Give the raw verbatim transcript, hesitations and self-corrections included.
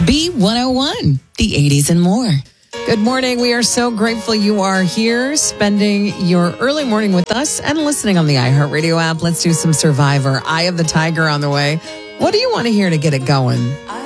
B one oh one, the eighties and more. Good morning. We are so grateful you are here spending your early morning with us and listening on the iHeartRadio app. Let's do some Survivor. Eye of the Tiger on the way. What do you want to hear to get it going?